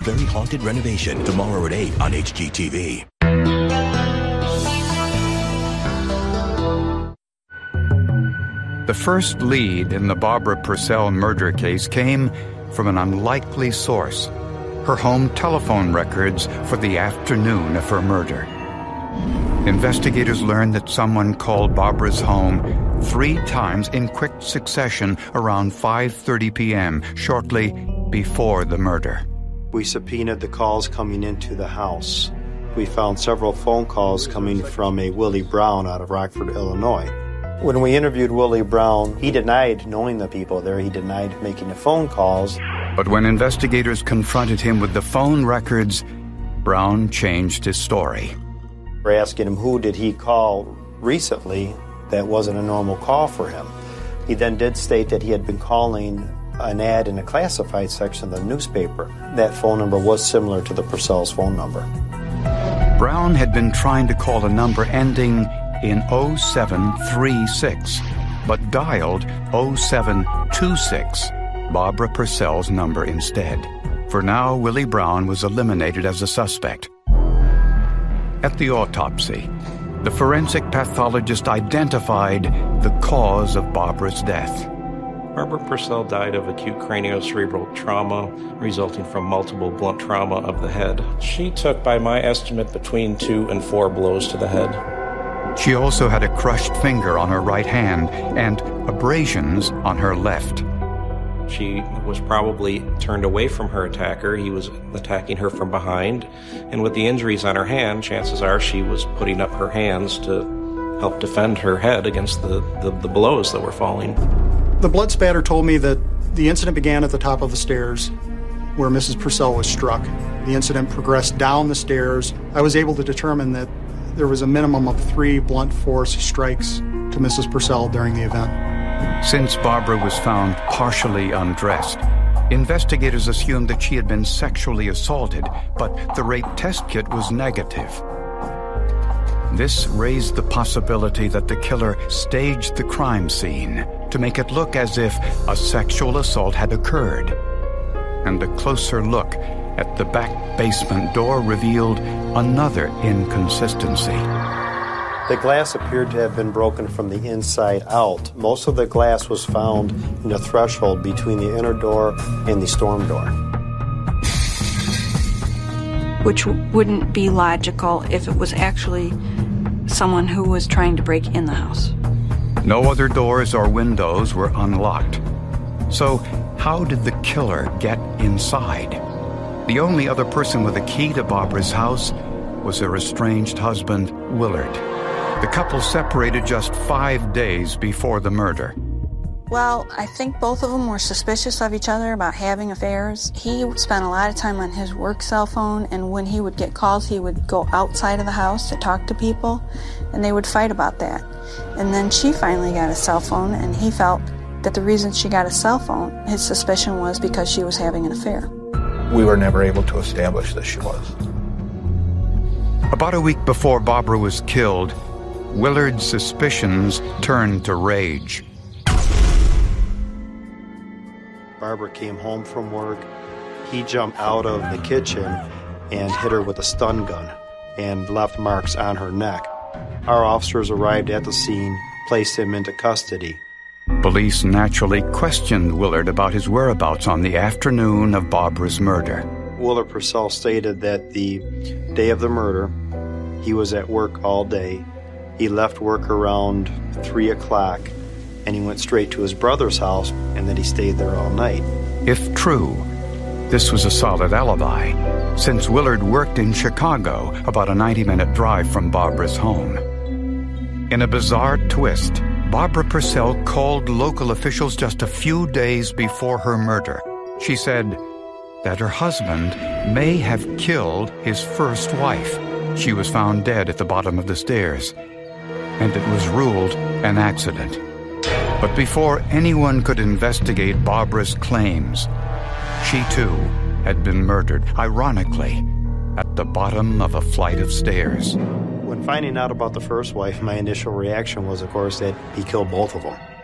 Very Haunted Renovation, tomorrow at 8 on HGTV. The first lead in the Barbara Purcell murder case came from an unlikely source: her home telephone records for the afternoon of her murder. Investigators learned that someone called Barbara's home 3 times in quick succession around 5:30 p.m., shortly before the murder. We subpoenaed the calls coming into the house. We found several phone calls coming from a Willie Brown out of Rockford, Illinois. When we interviewed Willie Brown, he denied knowing the people there. He denied making the phone calls. But when investigators confronted him with the phone records, Brown changed his story. We're asking him who did he call recently that wasn't a normal call for him. He then did state that he had been calling an ad in the classified section of the newspaper. That phone number was similar to the Purcell's phone number. Brown had been trying to call a number ending in 0736, but dialed 0726, Barbara Purcell's number instead. For now, Willie Brown was eliminated as a suspect. At the autopsy, the forensic pathologist identified the cause of Barbara's death. Barbara Purcell died of acute craniocerebral trauma resulting from multiple blunt trauma of the head. She took, by my estimate, between 2 and 4 blows to the head. She also had a crushed finger on her right hand and abrasions on her left. She was probably turned away from her attacker. He was attacking her from behind. And with the injuries on her hand, chances are she was putting up her hands to help defend her head against the blows that were falling. The blood spatter told me that the incident began at the top of the stairs where Mrs. Purcell was struck. The incident progressed down the stairs. I was able to determine that there was a minimum of 3 blunt force strikes to Mrs. Purcell during the event. Since Barbara was found partially undressed, investigators assumed that she had been sexually assaulted, but the rape test kit was negative. This raised the possibility that the killer staged the crime scene to make it look as if a sexual assault had occurred. And a closer look at the back basement door revealed another inconsistency. The glass appeared to have been broken from the inside out. Most of the glass was found in the threshold between the inner door and the storm door. Which wouldn't be logical if it was actually someone who was trying to break in the house. No other doors or windows were unlocked. So, how did the killer get inside? The only other person with a key to Barbara's house was her estranged husband, Willard. The couple separated just 5 days before the murder. Well, I think both of them were suspicious of each other about having affairs. He spent a lot of time on his work cell phone, and when he would get calls, he would go outside of the house to talk to people, and they would fight about that. And then she finally got a cell phone, and he felt that the reason she got a cell phone, his suspicion was because she was having an affair. We were never able to establish that she was. About a week before Barbara was killed, Willard's suspicions turned to rage. Barbara came home from work. He jumped out of the kitchen and hit her with a stun gun and left marks on her neck. Our officers arrived at the scene, placed him into custody. Police naturally questioned Willard about his whereabouts on the afternoon of Barbara's murder. Willard Purcell stated that the day of the murder, he was at work all day. He left work around 3 o'clock, and he went straight to his brother's house, and then he stayed there all night. If true, this was a solid alibi, since Willard worked in Chicago, about a 90-minute drive from Barbara's home. In a bizarre twist, Barbara Purcell called local officials just a few days before her murder. She said that her husband may have killed his first wife. She was found dead at the bottom of the stairs, and it was ruled an accident. But before anyone could investigate Barbara's claims, she too had been murdered, ironically, at the bottom of a flight of stairs. When finding out about the first wife, my initial reaction was, of course, that he killed both of them.